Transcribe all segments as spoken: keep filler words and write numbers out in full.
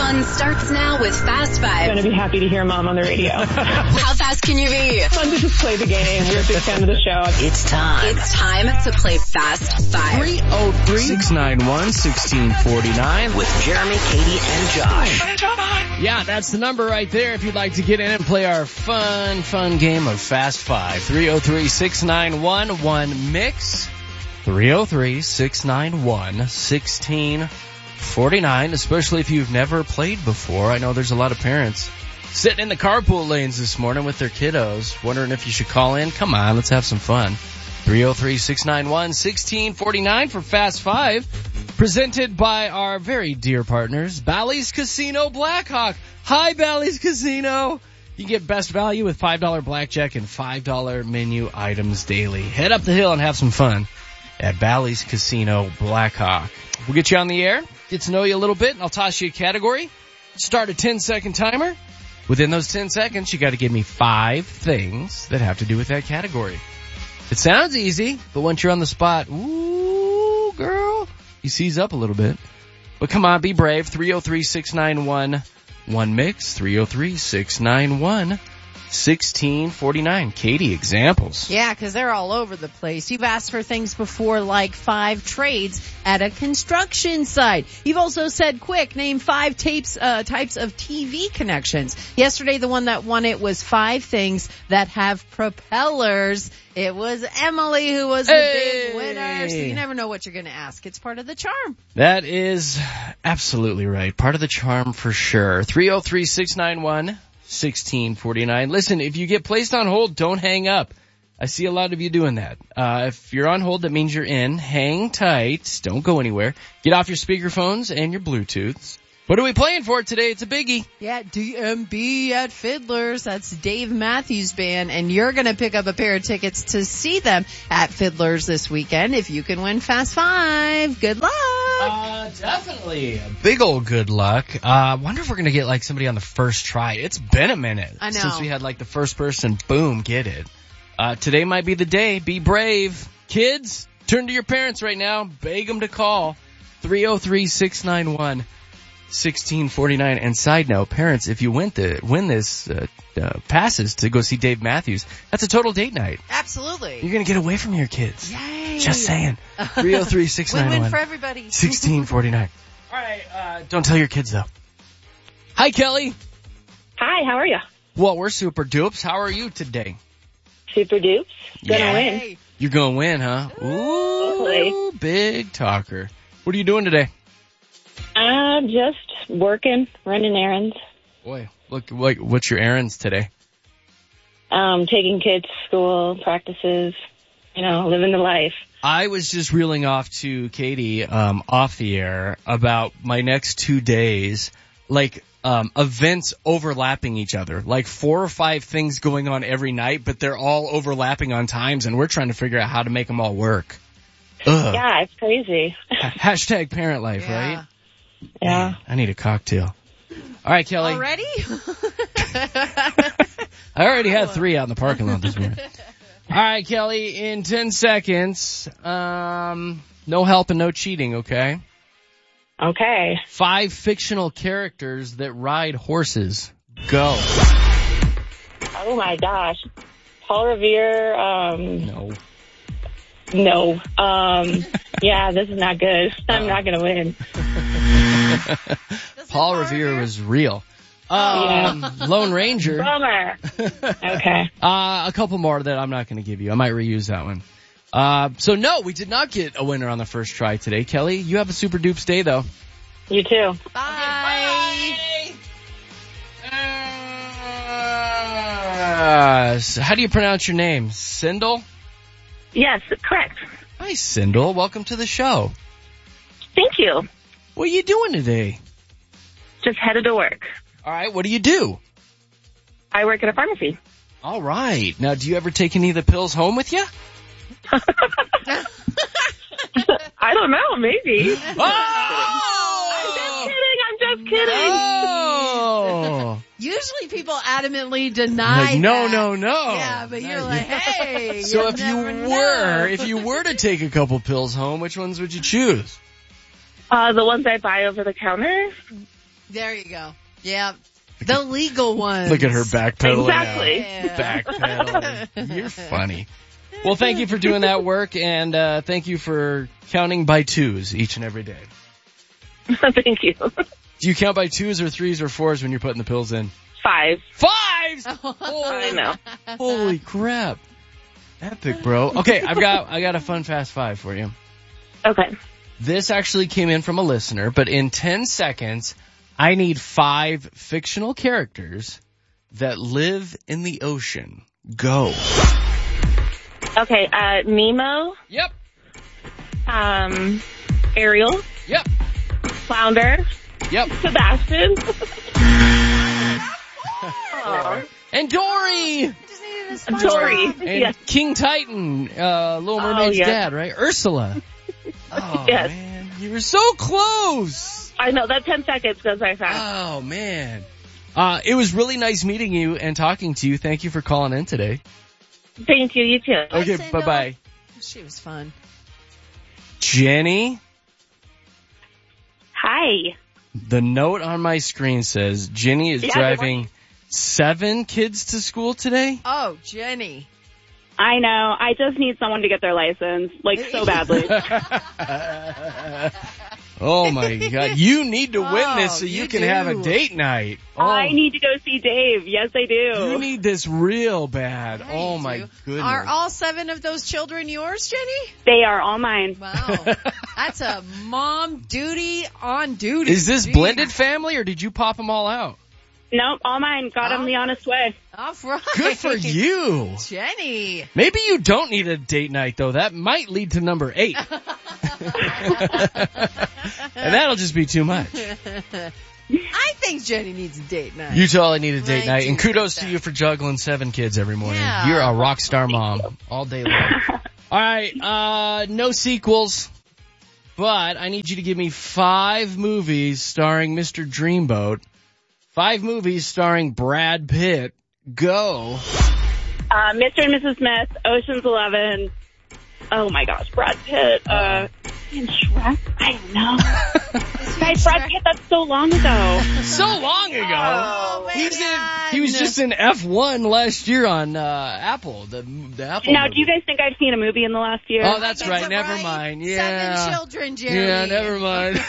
fun starts now with Fast Five. I'm going to be happy to hear Mom on the radio. How fast can you be? Fun to just play the game. We're a big fan of the show. It's time. It's time to play Fast Five. three oh three, six nine one, one six four nine with Jeremy, Katie, and Josh. Yeah, that's the number right there if you'd like to get in and play our fun, fun game of Fast Five. three oh three, six nine one, one mix. three oh three, six nine one, one six four nine, especially if you've never played before. I know there's a lot of parents sitting in the carpool lanes this morning with their kiddos, wondering if you should call in. Come on, let's have some fun. three oh three, six nine one, one six four nine for Fast Five, presented by our very dear partners, Bally's Casino Blackhawk. Hi, Bally's Casino. You can get best value with five dollars blackjack and five dollars menu items daily. Head up the hill and have some fun at Bally's Casino Blackhawk. We'll get you on the air, get to know you a little bit, and I'll toss you a category. Start a ten-second timer. Within those ten seconds, you got to give me five things that have to do with that category. It sounds easy, but once you're on the spot, ooh, girl, you seize up a little bit. But come on, be brave. three oh three, six nine one, one mix. three oh three, six nine one, one six four nine. Katie, examples. Yeah, because they're all over the place. You've asked for things before like five trades at a construction site. You've also said, quick, name five tapes, uh, types of T V connections. Yesterday, the one that won it was five things that have propellers. It was Emily who was the hey. big winner. So you never know what you're going to ask. It's part of the charm. That is absolutely right. Part of the charm for sure. three oh three, six nine one, one six four nine. Listen, if you get placed on hold, don't hang up. I see a lot of you doing that. Uh, if you're on hold, that means you're in. Hang tight. Don't go anywhere. Get off your speakerphones and your Bluetooths. What are we playing for today? It's a biggie. Yeah, D M B at Fiddlers. That's Dave Matthews Band, and you're going to pick up a pair of tickets to see them at Fiddlers this weekend if you can win Fast Five. Good luck. Uh, definitely. Big old good luck. I uh, wonder if we're going to get like somebody on the first try. It's been a minute I know. since we had like the first person, boom, get it. Uh, today might be the day. Be brave. Kids, turn to your parents right now. Beg them to call. three oh three, six nine one, one six four nine. And side note, parents, if you win, the, win this uh, uh, passes to go see Dave Matthews, that's a total date night. Absolutely. You're going to get away from your kids. Yay. Just saying. three oh three, six nine one, Win-win for everybody. one six four nine. All right, uh, don't tell your kids, though. Hi, Kelly. Hi, how are you? Well, we're super dupes. How are you today? Super dupes. Gonna Yeah. win. Hey. You're going to win, huh? Hopefully. Ooh, big talker. What are you doing today? Uh, just working, running errands, Boy, look, like, what's your errands today? um, taking kids to school, practices, you know, living the life. I was just reeling off to Katie um, off the air about my next two days, like um, events overlapping each other, like four or five things going on every night, but they're all overlapping on times, and we're trying to figure out how to make them all work. Ugh. Yeah, it's crazy. Hashtag parent life, Yeah. right? Yeah. Man, I need a cocktail. All right, Kelly. Already? I already had three out in the parking lot this morning. All right, Kelly, in ten seconds, um, no help and no cheating, okay? Okay. Five fictional characters that ride horses. Go. Oh my gosh. Paul Revere, um, No. no. Um, yeah, this is not good. I'm not gonna win. Paul Revere was real. Um, Lone Ranger. Bummer. Okay. Uh, a couple more that I'm not going to give you. I might reuse that one. Uh, so no, we did not get a winner on the first try today. Kelly, you have a super dupes day though. You too. Bye. Uh, so how do you pronounce your name? Sindel? Yes, correct. Hi, Sindel. Welcome to the show. Thank you. What are you doing today? Just headed to work. All right, what do you do? I work at a pharmacy. All right. Now, do you ever take any of the pills home with you? I don't know, maybe. Oh! I'm just kidding, I'm just kidding. Oh! Usually people adamantly deny Like, no, that. no, no. Yeah, but you're like, hey, So you if you never know. were, if you were to take a couple pills home, which ones would you choose? Uh, the ones I buy over the counter. There you go. Yeah. The legal ones. Look at her backpedaling. Exactly. Yeah. Backpedaling. You're funny. Well, thank you for doing that work, and uh, thank you for counting by twos each and every day. Thank you. Do you count by twos or threes or fours when you're putting the pills in? Five. Fives! I know. Holy crap. Epic, bro. Okay, I've got I got a fun fast five for you. Okay. This actually came in from a listener, but in ten seconds, I need five fictional characters that live in the ocean. Go. Okay, uh, Nemo, Yep. um, Ariel, Yep. Flounder, Yep. Sebastian. Aw. And Dory! Just needed a SpongeBob. Dory. And Yes. King Titan, uh, Little Mermaid's yeah. dad, right? Ursula. Oh, Yes. man. You were so close. I know, that ten seconds goes by fast. Oh, man. Uh, it was really nice meeting you and talking to you. Thank you for calling in today. Thank you, you too. Bye, Okay, Sandal. bye-bye. She was fun. Jenny, Hi. the note on my screen says Jenny is Yeah, good driving seven kids to school today. Oh, Jenny. I know, I just need someone to get their license, like, so badly. Oh, my God. You need to win this Oh, so you, you can have a do. date night. Oh. I need to go see Dave. Yes, I do. You need this real bad. Yeah, oh you my do. goodness. Are all seven of those children yours, Jenny? They are all mine. Wow. That's a mom duty on duty. Is this Jeez. blended family or did you pop them all out? Nope, all mine. Got them Oh. the honest way. All right. Good for you. Jenny. Maybe you don't need a date night though. That might lead to number eight. And that'll just be too much. I think Jenny needs a date night. You totally need a date I night. do And kudos think to that. you for juggling seven kids every morning. Yeah. You're a rock star mom all day long. All right, uh, no sequels. But I need you to give me five movies starring Mister Dreamboat. Five movies starring Brad Pitt. Go. Uh, Mister and Missus Smith, Ocean's Eleven. Oh my gosh, Brad Pitt. Uh, and Shrek? I don't know. Guys, Brad Pitt, that's so long ago. So long ago. Oh, man. He's in, he was just in F one last year on uh, Apple. The, the Apple Now, movie. do you guys think I've seen a movie in the last year? Oh, that's Gets right. it Never right. mind. Yeah. Seven children, Jeremy. Yeah, never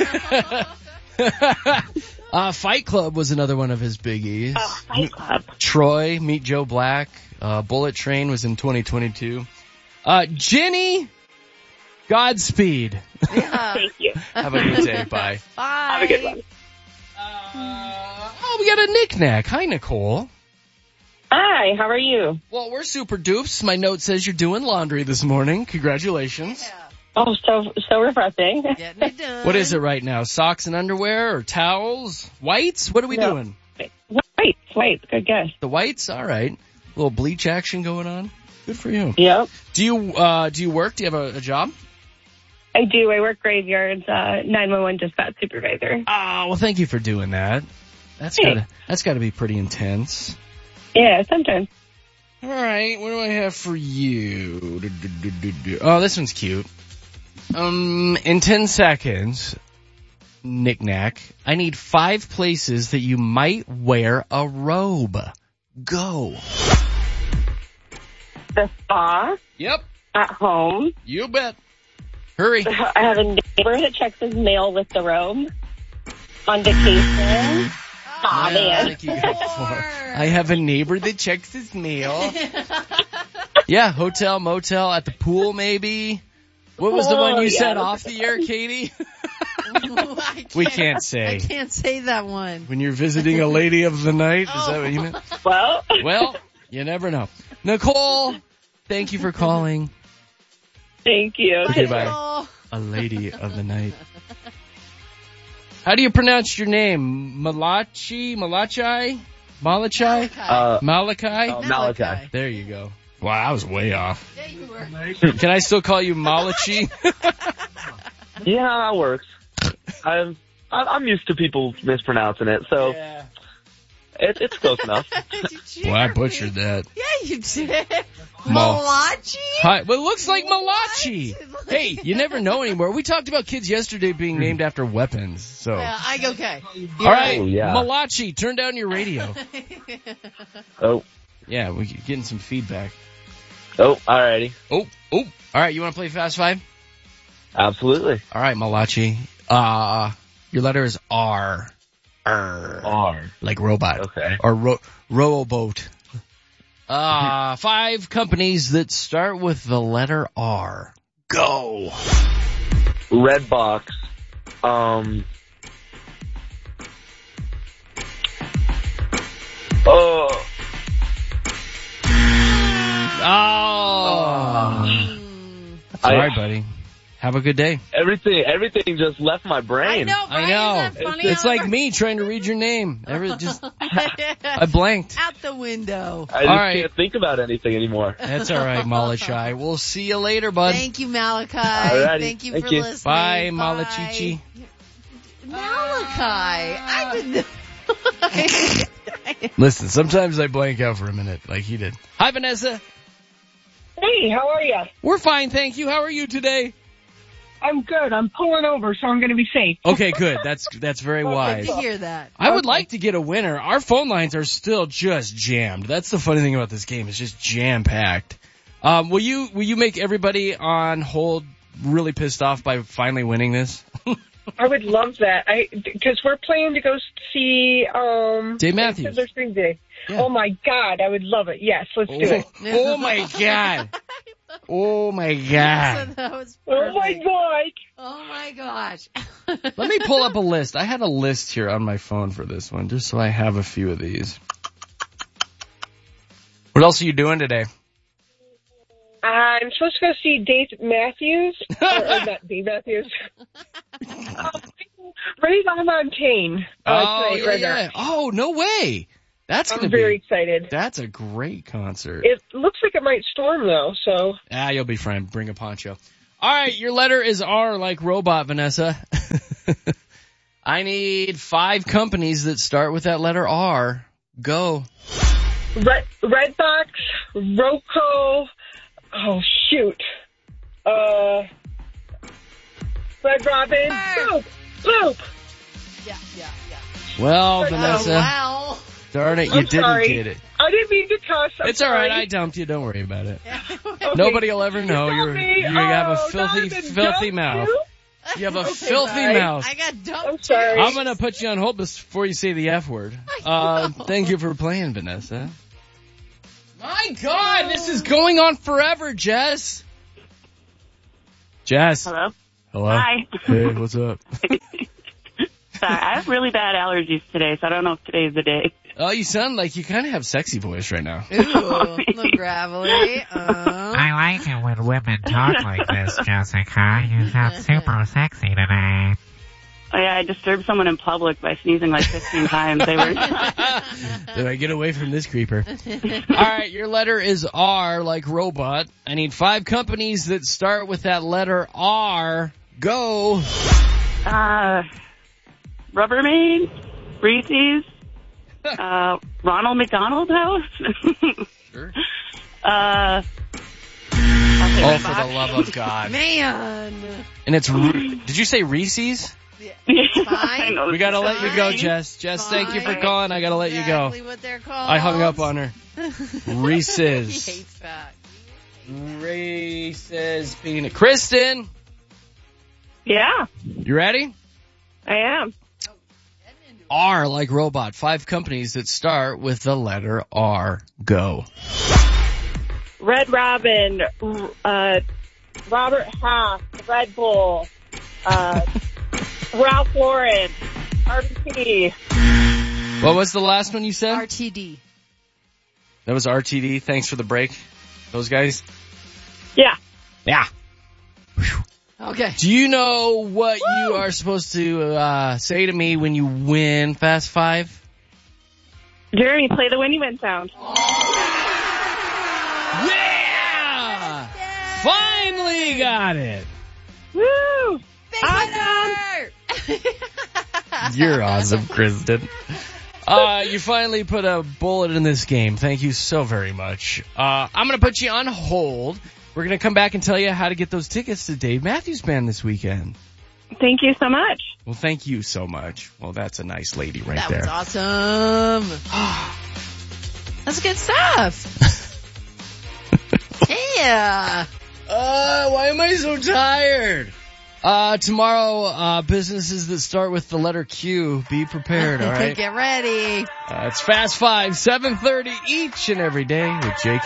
mind. uh, Fight Club was another one of his biggies. Oh, Fight Club. Troy, Meet Joe Black. Uh, Bullet Train was in twenty twenty-two. Uh, Jenny, Godspeed. Yeah. Thank you. Have a good day. Bye. Bye. Have a good one. Uh, oh, we got a knick-knack. Hi, Nicole. Hi, how are you? Well, we're super dupes. My note says you're doing laundry this morning. Congratulations. Yeah. Oh, so so refreshing. Getting it done. What is it right now? Socks and underwear or towels? Whites? What are we No. doing? Wait, wait, good guess. The whites? All right. A little bleach action going on. Good for you. Yep. Do you uh do you work? Do you have a, a job? I do. I work graveyards, uh, nine one one dispatch supervisor. Ah, well, thank you for doing that. That's Hey. gotta that's gotta be pretty intense. Yeah, sometimes. All right, what do I have for you? Du- du- du- du- du. Oh, this one's cute. Um, in ten seconds, knick-knack, I need five places that you might wear a robe. Go. The spa, Yep, at home. you bet. Hurry. I have a neighbor that checks his mail with the robe. On vacation. Aw, Yeah, I man. think you got four. I have a neighbor that checks his mail. Yeah, hotel, motel, at the pool maybe. What was the one Oh, you yeah. said off the air, Katie? I We can't say. I can't say that one. When you're visiting a lady of the night, is that what you meant? Well, Well, you never know. Nicole, thank you for calling. thank you. Okay, bye. Nicole. A lady of the night. How do you pronounce your name? Malachi? Malachai? Malachai? Uh, Malachi? oh, Malachi. There you go. Wow, I was way off. Yeah, you were. Can I still call you Malachi? Yeah, that works. I'm I- I'm used to people mispronouncing it, so Yeah. it, it's close enough. Well, I butchered that. Yeah, you did. Mal- Malachi? Hi, well, it looks like Malachi. Hey, you never know anymore. We talked about kids yesterday being named after weapons, so. Yeah, I okay. All right, Oh, yeah. Malachi, turn down your radio. Oh, Yeah, we're getting some feedback. oh, alrighty. Oh, oh. All right, you want to play Fast Five? Absolutely. All right, Malachi. Uh, your letter is R. R. R. Like robot. Okay. Or ro- rowboat. Uh, five companies that start with the letter R. Go. Redbox. Um. Oh. Oh. Sorry, I- buddy. Have a good day. Everything, everything just left my I brain. know, I right? know. Isn't that funny It's how like we're- me trying to read your name. Every, just, I blanked. Out the window. I just All right. can't think about anything anymore. That's all right, Malachi. We'll see you later, bud. Thank you, Malachi. Alrighty. Thank you Thank for you. listening. Bye, Malachichi. Malachi. I didn't know. Listen, sometimes I blank out for a minute, like he did. Hi, Vanessa. Hey, how are you? We're fine, thank you. How are you today? I'm good. I'm pulling over, so I'm going to be safe. Okay, good. That's that's very Good wise. to hear that. I would like to get a winner. Our phone lines are still just jammed. That's the funny thing about this game. It's just jam packed. Um, will you will you make everybody on hold really pissed off by finally winning this? I would love that. I because we're planning to go see um Dave Matthews. Fiddler Spring Day. Yeah. Oh my God, I would love it. Yes, let's do it. Oh, oh my god. Oh my god. That was Oh my perfect. God. Oh my gosh. Let me pull up a list. I had a list here on my phone for this one, just so I have a few of these. What else are you doing today? I'm supposed to go see Dave Matthews. or, or not Dave Matthews. um, Ray LaMontagne. Uh, Oh, tonight, yeah, right yeah. now. Oh, no way. That's I'm gonna very be. excited. That's a great concert. It looks like it might storm though, so Ah, you'll be fine. Bring a poncho. All right, your letter is R like robot, Vanessa. I need five companies that start with that letter R. Go. Red Redbox, Roku. Oh shoot. Uh, Red Robin. Boop, boop. Yeah, yeah, yeah. Well, Oh, Vanessa, Oh, wow. darn it, you I'm didn't sorry. get it. I didn't mean to cuss. I'm It's all right. I sorry. dumped you. Don't worry about it. Okay. Nobody will ever You know. dumped You're me? you have a Oh, filthy, Donovan filthy dumped mouth. you? You have a Okay, filthy bye. mouth. I got dumped. I'm sorry. I'm gonna put you on hold before you say the F word. Uh, thank you for playing, Vanessa. My God, this is going on forever, Jess. Jess. Hello? Hello. Hi. Hey, what's up? Sorry, I have really bad allergies today, so I don't know if today's the day. Oh, you sound like you kind of have sexy voice right now. Ooh, a little gravelly. Uh, I like it when women talk like this, Jessica. You sound super sexy today. Oh, yeah, I disturbed someone in public by sneezing like fifteen times. They were. Did I get away from this creeper? All right, your letter is R like robot. I need five companies that start with that letter R. Go. Uh, Rubbermaid, Reese's, uh, Ronald McDonald House. Sure. uh, Oh, for the love of God. man. And it's, Re- did you say Reese's? I know. We gotta let you go, Fine. Jess. Jess, thank you for Fine. calling. I gotta let you go. Exactly what they're called. I hung up on her. He Reese's. hates that. Reese's peanut. Kristen, Yeah, you ready? I am. R like robot. Five companies that start with the letter R. Go. Red Robin, uh, Robert Half, Red Bull, uh, Ralph Lauren, R B C. What was the last one you said? R T D. That was R T D. Thanks for the break. Those guys? Yeah. Yeah. Okay. Do you know what you are supposed to uh, say to me when you win Fast Five? Jeremy, play the Winnie Win sound. Yeah! Finally got it. Woo! Big winner! You're awesome, Kristen. Uh, you finally put a bullet in this game. Thank you so very much. Uh, I'm going to put you on hold. We're going to come back and tell you how to get those tickets to Dave Matthews Band this weekend. Thank you so much. Well, thank you so much. Well, that's a nice lady right that there. was awesome. That's good stuff. Yeah. Uh, why am I so tired? Uh, tomorrow, uh, businesses that start with the letter Q, be prepared, all right? Get ready. Uh, it's Fast Five, seven thirty each and every day with Jake.